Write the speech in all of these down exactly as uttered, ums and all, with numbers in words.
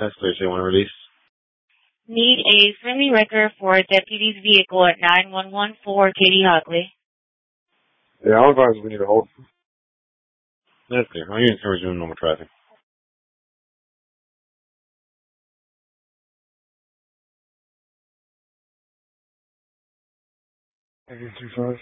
That's clear, so you want to release? Need a friendly record for a deputy's vehicle at nine one one four Katie Hockley. Yeah, I'll advise we need to hold. That's clear. All units can resume normal traffic. eight two five.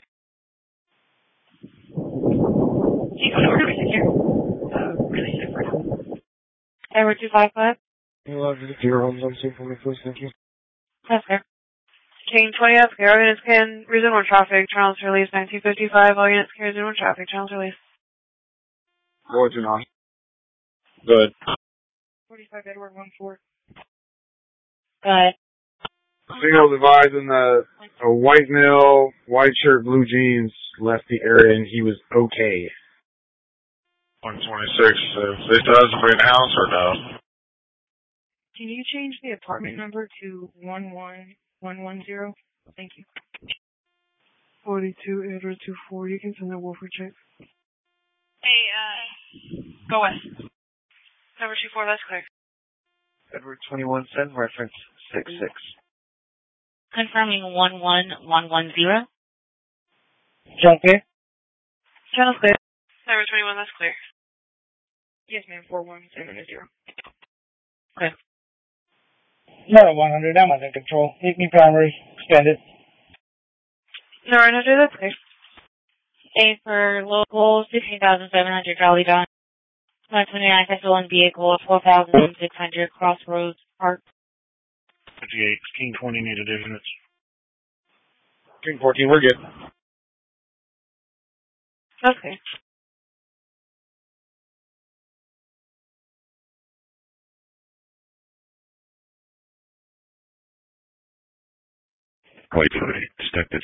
Tower two five five. You allowed to get your homes on scene for me, please? Thank you. That's fair. King twenty F, all units can resume on traffic, channels release nineteen fifty-five, all units can resume on traffic, channels release. Go ahead, Janai. Good. forty-five Edward one four. Good. Signals advising the a white male, white shirt, blue jeans left the area and he was okay. one twenty-six, uh, they still has to bring the house or no? Can you change the apartment number to one one one one zero? Thank you. forty-two Edward two four, you can send a Wolfer check. Hey, uh, go west. Number two four, that's clear. Edward twenty-one, send reference six six. Confirming one one one one zero. Channel clear? Channel clear. Number twenty-one, that's clear. Yes, ma'am, four one seven zero. Okay. No, one hundred, I'm under control. Meet me primary, extended. No, one hundred, that's clear. A for local sixteen thousand seven hundred Charlie John. one twenty-nine stolen vehicle four thousand six hundred Crossroads Park. fifty-eight, King twenty need additions. King fourteen, we're good. Okay. Wait for it. Detected